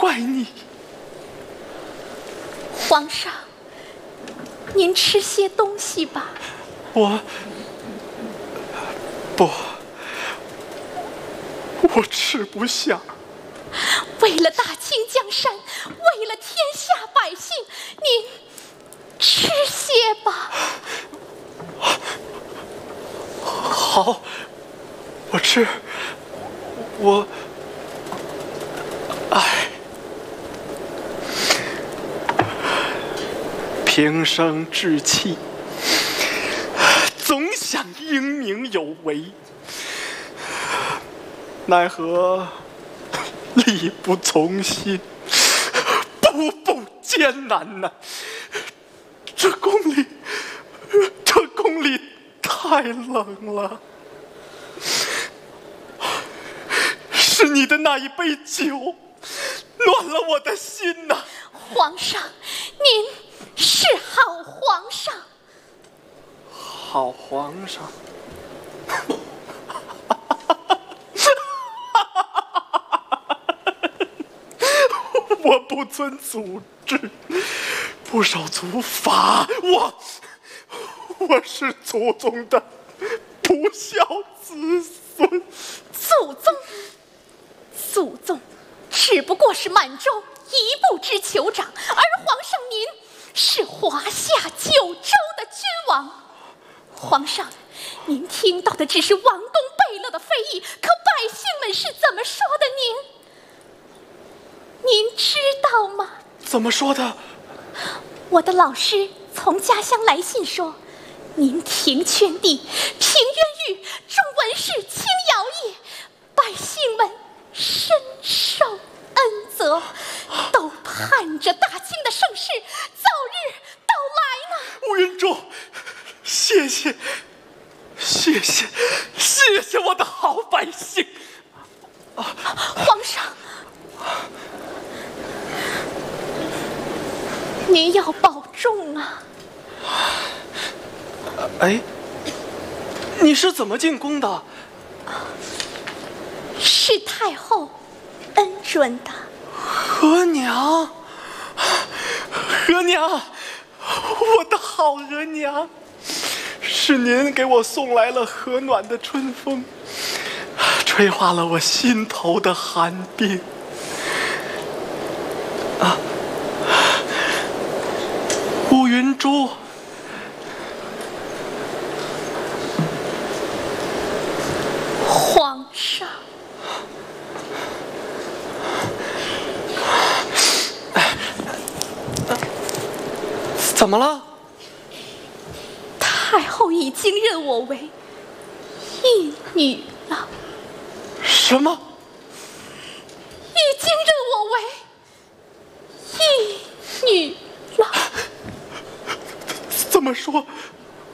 爱你。 皇上，您吃些东西吧。 我吃不下。 为了大清江山，为了天下百姓，您吃些吧。 好，我吃。平生志气，总想英明有为，奈何力不从心，步步艰难呐。这宫里太冷了。是你的那一杯酒暖了我的心呐。 皇上，您是好皇上。 好皇上。我不遵祖制，不守祖法，我是祖宗的不孝子孙。 祖宗只不过是满洲一部之酋长，而皇上您是华夏九州的君王。皇上，您听到的只是王公贝勒的非议，可百姓们是怎么说的您知道吗？ 怎么说的？ 我的老师从家乡来信说，您停劝帝，平冤狱，重文士，轻徭役，百姓们深受恩泽，都盼着大清的盛世早日到来呢。 乌云中，谢谢我的好百姓。 皇上，您要保重啊。 哎，你是怎么进宫的？ 是太后恩准的。 额娘，我的好额娘，是您给我送来了和暖的春风，吹化了我心头的寒冰。乌云珠， 皇上， 怎么了？ 太后已经认我为义女了。 什么？ 已经认我为义女了。 这么说，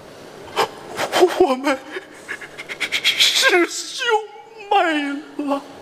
我们是兄妹了。